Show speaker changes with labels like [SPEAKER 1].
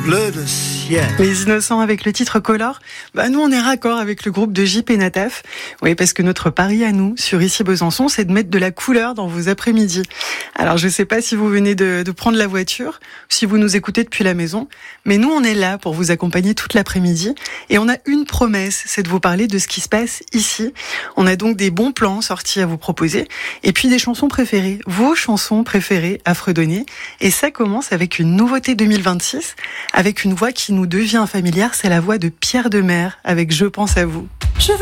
[SPEAKER 1] bleu de ciel.
[SPEAKER 2] Les Innocents avec le titre Color, nous on est raccord avec le groupe de JP Nataf. Oui, parce que notre pari à nous, sur Ici Besançon, c'est de mettre de la couleur dans vos après-midi. Alors je sais pas si vous venez de prendre la voiture, si vous nous écoutez depuis la maison, mais nous on est là pour vous accompagner toute l'après-midi. Et on a une promesse, c'est de vous parler de ce qui se passe ici. On a donc des bons plans sortis à vous proposer, et puis des chansons préférées, vos chansons préférées à fredonner. Et ça commence avec une nouveauté 2026, avec une voix qui nous devient familière, c'est la voix de Pierre Demers avec Je pense à vous.